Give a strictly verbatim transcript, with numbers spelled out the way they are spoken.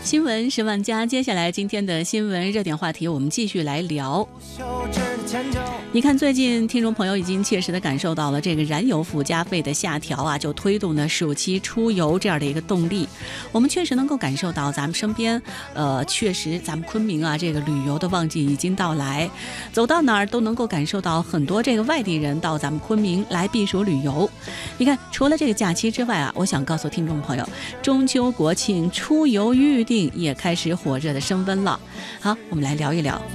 新闻十万加，接下来今天的新闻热点话题，我们继续来聊。你看，最近听众朋友已经切实的感受到了这个燃油附加费的下调啊，就推动了暑期出游这样的一个动力。我们确实能够感受到，咱们身边，呃，确实咱们昆明啊，这个旅游的旺季已经到来，走到哪儿都能够感受到很多这个外地人到咱们昆明来避暑旅游。你看，除了这个假期之外啊，我想告诉听众朋友，中秋国庆出游预订也开始火热的升温了。好，我们来聊一聊。